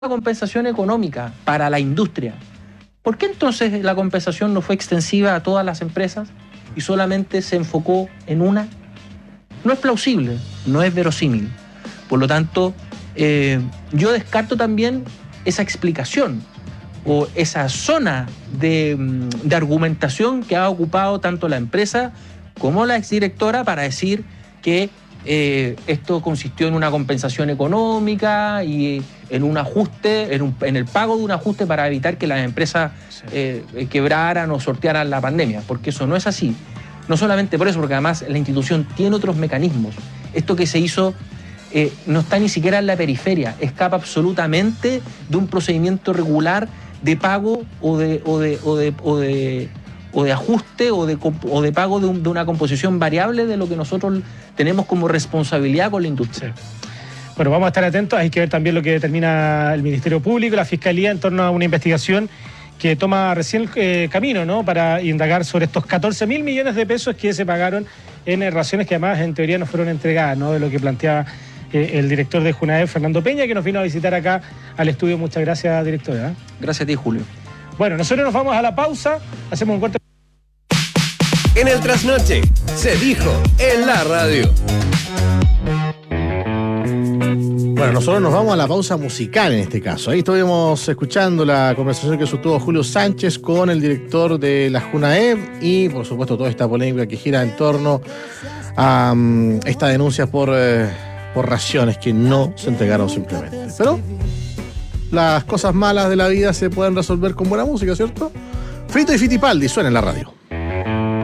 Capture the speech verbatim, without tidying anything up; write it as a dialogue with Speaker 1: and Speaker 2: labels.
Speaker 1: compensación económica para la industria, ¿por qué entonces la compensación no fue extensiva a todas las empresas y solamente se enfocó en una? No es plausible, no es verosímil. Por lo tanto, eh, yo descarto también esa explicación o esa zona de, de argumentación que ha ocupado tanto la empresa como la exdirectora para decir que eh, esto consistió en una compensación económica y en un ajuste, en, un, en el pago de un ajuste para evitar que las empresas eh, quebraran o sortearan la pandemia, porque eso no es así. No solamente por eso, porque además la institución tiene otros mecanismos. Esto que se hizo eh, no está ni siquiera en la periferia, escapa absolutamente de un procedimiento regular de pago o de, o de, o de, o de, o de ajuste o de, o de pago de, un, de una composición variable de lo que nosotros tenemos como responsabilidad con la industria.
Speaker 2: Sí. Bueno, vamos a estar atentos, hay que ver también lo que determina el Ministerio Público, la Fiscalía, en torno a una investigación que toma recién eh, camino, ¿no?, para indagar sobre estos catorce mil millones de pesos que se pagaron en raciones que además en teoría no fueron entregadas, ¿no?, de lo que planteaba eh, el director de Junaed, Fernando Peña, que nos vino a visitar acá al estudio. Muchas gracias, directora. ¿eh?
Speaker 1: Gracias a ti, Julio.
Speaker 2: Bueno, nosotros nos vamos a la pausa, hacemos un corte.
Speaker 3: En el trasnoche se dijo en la radio.
Speaker 4: Bueno, nosotros nos vamos a la pausa musical en este caso. Ahí estuvimos escuchando la conversación que sostuvo Julio Sánchez con el director de la Junaed y, por supuesto, toda esta polémica que gira en torno a um, esta denuncia por, eh, por raciones que no se entregaron simplemente. Pero las cosas malas de la vida se pueden resolver con buena música, ¿cierto? Fito y Fitipaldi suena en la radio.